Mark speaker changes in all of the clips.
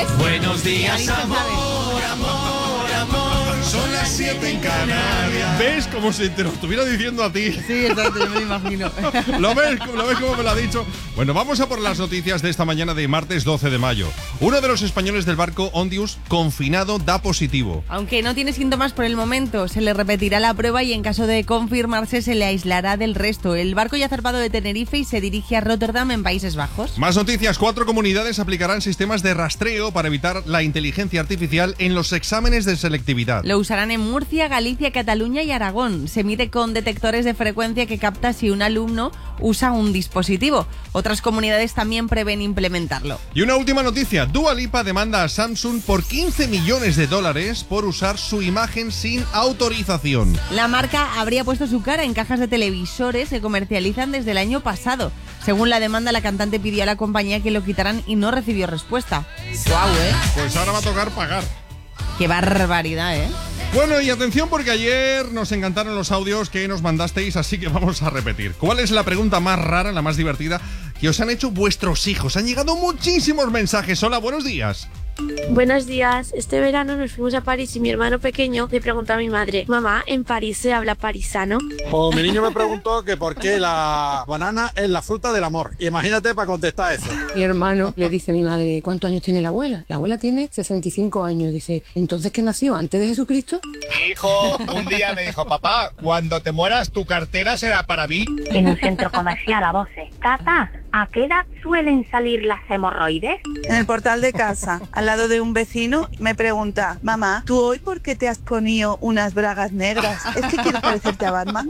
Speaker 1: ¿Ves?
Speaker 2: Buenos días,
Speaker 1: Marisa
Speaker 2: amor,
Speaker 1: sabe.
Speaker 2: amor, amor. Son las 7 en Canarias.
Speaker 3: ¿Ves? Como si te lo estuviera diciendo a ti.
Speaker 1: Sí, exacto, yo me lo imagino.
Speaker 3: ¿Lo ves como me lo ha dicho? Bueno, vamos a por las noticias de esta mañana de martes 12 de mayo. Uno de los españoles del barco Ondius, confinado, da positivo.
Speaker 1: Aunque no tiene síntomas por el momento, se le repetirá la prueba y en caso de confirmarse se le aislará del resto. El barco ya ha zarpado de Tenerife y se dirige a Rotterdam, en Países Bajos.
Speaker 3: Más noticias. 4 comunidades aplicarán sistemas de rastreo para evitar la inteligencia artificial en los exámenes de selectividad.
Speaker 1: Lo usarán en Murcia, Galicia, Cataluña y Aragón. Se mide con detectores de frecuencia que capta si un alumno usa un dispositivo. Otras comunidades también prevén implementarlo.
Speaker 3: Y una última noticia. Dua Lipa demanda a Samsung por $15 millones por usar su imagen sin autorización.
Speaker 1: La marca habría puesto su cara en cajas de televisores que comercializan desde el año pasado. Según la demanda, la cantante pidió a la compañía que lo quitaran y no recibió respuesta. ¡Guau,
Speaker 3: Pues ahora va a tocar pagar.
Speaker 1: ¡Qué barbaridad, eh!
Speaker 3: Bueno, y atención porque ayer nos encantaron los audios que nos mandasteis, así que vamos a repetir. ¿Cuál es la pregunta más rara, la más divertida que os han hecho vuestros hijos? Han llegado muchísimos mensajes. Hola, buenos días.
Speaker 4: Buenos días. Este verano nos fuimos a París y mi hermano pequeño le preguntó a mi madre: mamá, ¿en París se habla parisano?
Speaker 5: Pues mi niño me preguntó que por qué la banana es la fruta del amor. Imagínate para contestar eso.
Speaker 6: Mi hermano le dice a mi madre: ¿cuántos años tiene la abuela? La abuela tiene 65 años. Dice: ¿entonces qué nació? ¿Antes de Jesucristo?
Speaker 7: Mi hijo un día me dijo: papá, cuando te mueras tu cartera será para mí.
Speaker 8: En un centro comercial a voces: tata, ¿a qué edad suelen salir las hemorroides?
Speaker 9: En el portal de casa, al lado de un vecino, me pregunta: mamá, ¿tú hoy por qué te has ponido unas bragas negras? ¿Es que quieres parecerte a Batman?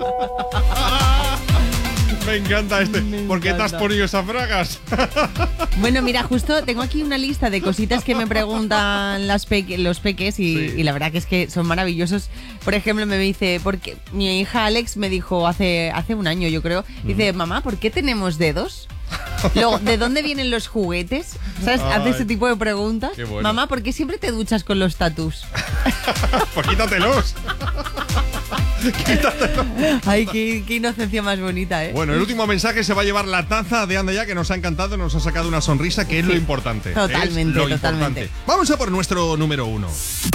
Speaker 3: Me encanta este. ¿Por qué te has ponido esas bragas?
Speaker 1: Bueno, mira, justo tengo aquí una lista de cositas que me preguntan los peques y la verdad que es que son maravillosos. Por ejemplo, me dice, porque mi hija Alex me dijo hace un año, yo creo, dice: mamá, ¿por qué tenemos dedos? Luego, ¿de dónde vienen los juguetes? ¿Sabes? Hace ese tipo de preguntas.
Speaker 3: Qué bueno.
Speaker 1: Mamá, ¿por qué siempre te duchas con los tatús?
Speaker 3: Pues quítatelos. Quítatelos.
Speaker 1: Ay, qué inocencia más bonita, ¿eh?
Speaker 3: Bueno, el último mensaje se va a llevar la taza de Anda Ya, que nos ha encantado, nos ha sacado una sonrisa, que es lo importante.
Speaker 1: Totalmente,
Speaker 3: es lo
Speaker 1: totalmente.
Speaker 3: importante. Vamos a por nuestro número 1.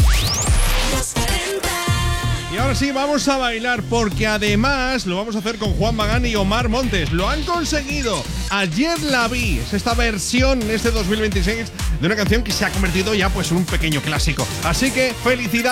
Speaker 3: Y ahora sí, vamos a bailar, porque además lo vamos a hacer con Juan Magán y Omar Montes. Lo han conseguido. Ayer la vi. Es esta versión, este 2026, de una canción que se ha convertido ya pues en un pequeño clásico. Así que felicidades.